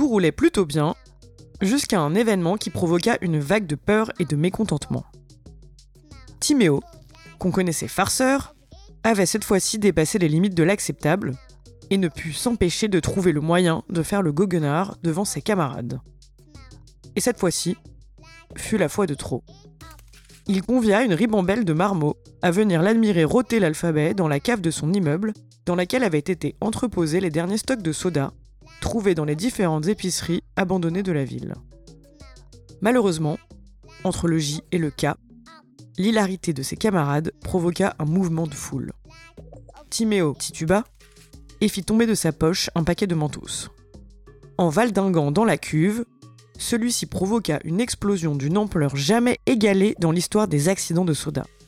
tout roulait plutôt bien, jusqu'à un événement qui provoqua une vague de peur et de mécontentement. Timéo, qu'on connaissait farceur, avait cette fois-ci dépassé les limites de l'acceptable et ne put s'empêcher de trouver le moyen de faire le goguenard devant ses camarades. Et cette fois-ci, fut la fois de trop. Il convia une ribambelle de marmots à venir l'admirer rôter l'alphabet dans la cave de son immeuble, dans laquelle avaient été entreposés les derniers stocks de soda, trouvés dans les différentes épiceries abandonnées de la ville. Malheureusement, entre le J et le K, l'hilarité de ses camarades provoqua un mouvement de foule. Timéo tituba et fit tomber de sa poche un paquet de mentos. En valdinguant dans la cuve, celui-ci provoqua une explosion d'une ampleur jamais égalée dans l'histoire des accidents de soda.